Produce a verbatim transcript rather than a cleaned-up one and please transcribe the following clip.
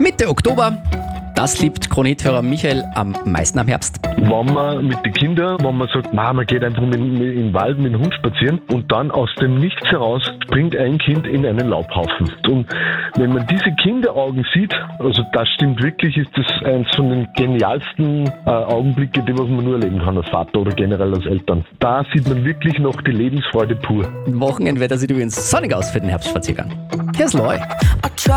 Mitte Oktober, das liebt Kronehithörer Michael am meisten am Herbst. Wenn man mit den Kindern, wenn man sagt, man geht einfach mit, mit, in den Wald mit dem Hund spazieren und dann aus dem Nichts heraus springt ein Kind in einen Laubhaufen. Und wenn man diese Kinderaugen sieht, also das stimmt wirklich, ist das eins von den genialsten äh, Augenblicke, die was man nur erleben kann als Vater oder generell als Eltern. Da sieht man wirklich noch die Lebensfreude pur. Wochenendwetter sieht übrigens sonnig aus für den Herbstspaziergang. Hier ist Loy.